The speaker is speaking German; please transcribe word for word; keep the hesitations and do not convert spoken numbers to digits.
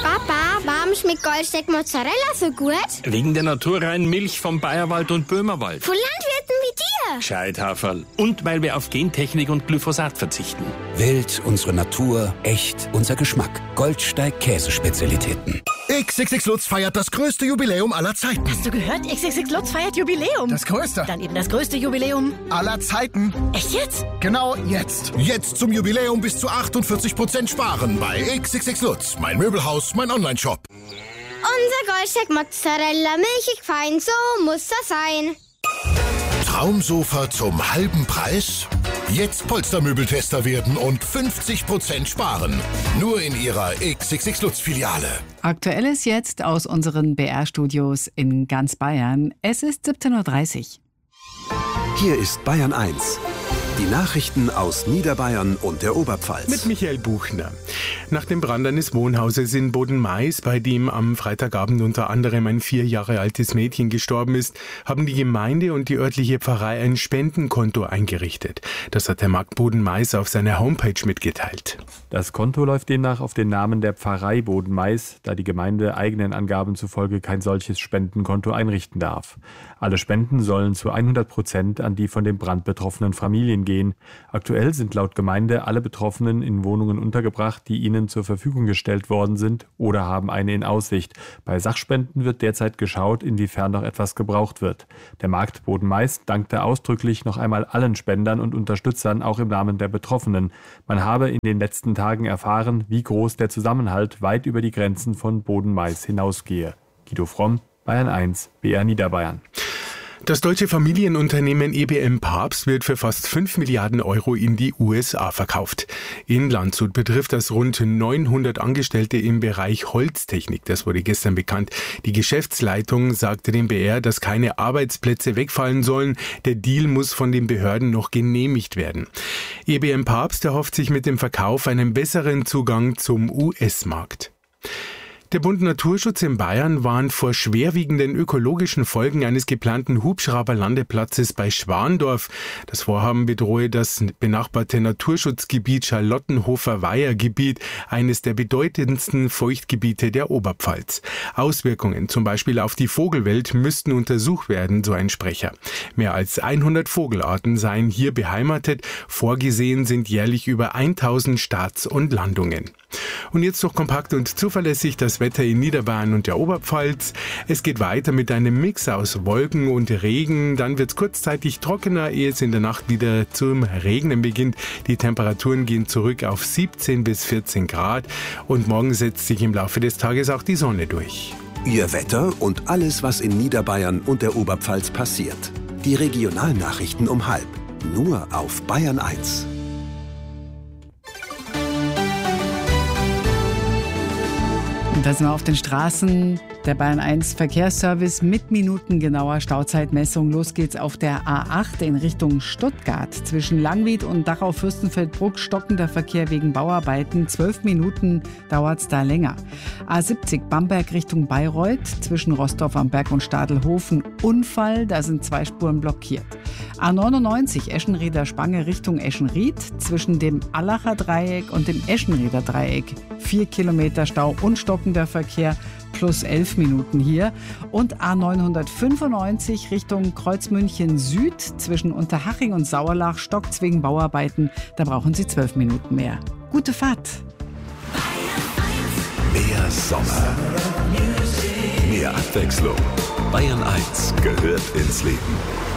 Papa, warum schmeckt Goldsteak Mozzarella so gut? Wegen der naturreinen Milch vom Bayerwald und Böhmerwald. Von Landwirten wie dir. Gescheithaferl. Und weil wir auf Gentechnik und Glyphosat verzichten. Wild, unsere Natur, echt, unser Geschmack. Goldsteig Käsespezialitäten. X X X Lutz feiert das größte Jubiläum aller Zeiten. Hast du gehört? X X X Lutz feiert Jubiläum. Das größte. Dann eben das größte Jubiläum aller Zeiten. Echt jetzt? Genau jetzt. Jetzt zum Jubiläum bis zu achtundvierzig Prozent sparen bei X X X Lutz. Mein Möbelhaus, mein Online-Shop. Unser Goldsteak Mozzarella, milchig fein, so muss das sein. Traumsofa zum halben Preis? Jetzt Polstermöbeltester werden und fünfzig Prozent sparen. Nur in Ihrer X X X Lutz Filiale. Aktuelles jetzt aus unseren B R-Studios in ganz Bayern. Es ist siebzehn Uhr dreißig. Hier ist Bayern eins. Die Nachrichten aus Niederbayern und der Oberpfalz. Mit Michael Buchner. Nach dem Brand eines Wohnhauses in Bodenmais, bei dem am Freitagabend unter anderem ein vier Jahre altes Mädchen gestorben ist, haben die Gemeinde und die örtliche Pfarrei ein Spendenkonto eingerichtet. Das hat der Markt Bodenmais auf seiner Homepage mitgeteilt. Das Konto läuft demnach auf den Namen der Pfarrei Bodenmais, da die Gemeinde eigenen Angaben zufolge kein solches Spendenkonto einrichten darf. Alle Spenden sollen zu hundert Prozent an die von dem Brand betroffenen Familien gehen. Aktuell sind laut Gemeinde alle Betroffenen in Wohnungen untergebracht, die ihnen zur Verfügung gestellt worden sind oder haben eine in Aussicht. Bei Sachspenden wird derzeit geschaut, inwiefern noch etwas gebraucht wird. Der Markt Bodenmais dankte ausdrücklich noch einmal allen Spendern und Unterstützern, auch im Namen der Betroffenen. Man habe in den letzten Tagen erfahren, wie groß der Zusammenhalt weit über die Grenzen von Bodenmais hinausgehe. Guido Fromm, Bayern eins, B R Niederbayern. Das deutsche Familienunternehmen E B M Papst wird für fast fünf Milliarden Euro in die U S A verkauft. In Landshut betrifft das rund neunhundert Angestellte im Bereich Holztechnik. Das wurde gestern bekannt. Die Geschäftsleitung sagte dem B R, dass keine Arbeitsplätze wegfallen sollen. Der Deal muss von den Behörden noch genehmigt werden. E B M Papst erhofft sich mit dem Verkauf einen besseren Zugang zum U S-Markt. Der Bund Naturschutz in Bayern warnt vor schwerwiegenden ökologischen Folgen eines geplanten Hubschrauberlandeplatzes bei Schwandorf. Das Vorhaben bedrohe das benachbarte Naturschutzgebiet Charlottenhofer-Weiher-Gebiet, eines der bedeutendsten Feuchtgebiete der Oberpfalz. Auswirkungen zum Beispiel auf die Vogelwelt müssten untersucht werden, so ein Sprecher. Mehr als hundert Vogelarten seien hier beheimatet. Vorgesehen sind jährlich über tausend Starts und Landungen. Und jetzt noch kompakt und zuverlässig das Wetter in Niederbayern und der Oberpfalz. Es geht weiter mit einem Mix aus Wolken und Regen. Dann wird es kurzzeitig trockener, ehe es in der Nacht wieder zum Regnen beginnt. Die Temperaturen gehen zurück auf siebzehn bis vierzehn Grad. Und morgen setzt sich im Laufe des Tages auch die Sonne durch. Ihr Wetter und alles, was in Niederbayern und der Oberpfalz passiert. Die Regionalnachrichten um halb. Nur auf Bayern eins. Da sind wir auf den Straßen. Der Bayern eins Verkehrsservice mit minutengenauer Stauzeitmessung. Los geht's auf der A acht in Richtung Stuttgart. Zwischen Langwied und Dachau-Fürstenfeldbruck stockender Verkehr wegen Bauarbeiten. Zwölf Minuten dauert's da länger. A siebzig Bamberg Richtung Bayreuth. Zwischen Rostorf am Berg und Stadelhofen Unfall. Da sind zwei Spuren blockiert. A neunundneunzig Eschenrieder Spange Richtung Eschenried. Zwischen dem Allacher Dreieck und dem Eschenrieder Dreieck. Vier Kilometer Stau und stockender Verkehr. Plus elf Minuten hier. Und A neunhundertfünfundneunzig Richtung Kreuzmünchen Süd zwischen Unterhaching und Sauerlach stockt's wegen Bauarbeiten. Da brauchen Sie zwölf Minuten mehr. Gute Fahrt. Mehr Sommer. Mehr Abwechslung. Bayern eins gehört ins Leben.